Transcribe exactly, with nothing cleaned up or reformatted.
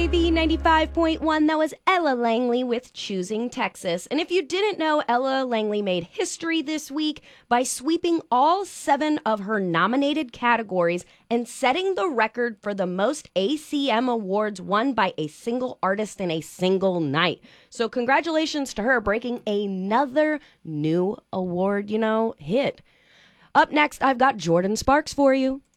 K B ninety-five point one. That was Ella Langley with Choosing Texas. And if you didn't know, Ella Langley made history this week by sweeping all seven of her nominated categories and setting the record for the most A C M awards won by a single artist in a single night. So congratulations to her breaking another new award, you know, hit. Up next, I've got Jordan Sparks for you.